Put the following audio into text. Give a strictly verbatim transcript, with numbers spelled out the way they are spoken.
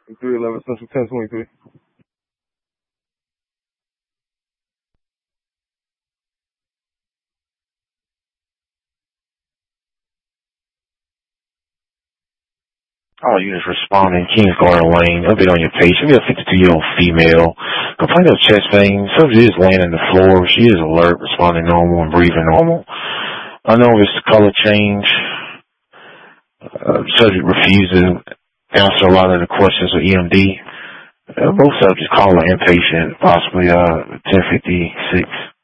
three eleven Central ten twenty-three. Oh, you just responding. Kings Garden Lane. Update on your page. She'll be a fifty-two-year-old female. Complaint of chest pain. Subject is laying on the floor. She is alert, responding normal, and breathing normal. I know if it's the color change. Uh, subject refuses to answer a lot of the questions with E M D. Uh, both subjects call an inpatient, possibly uh, ten fifty-six.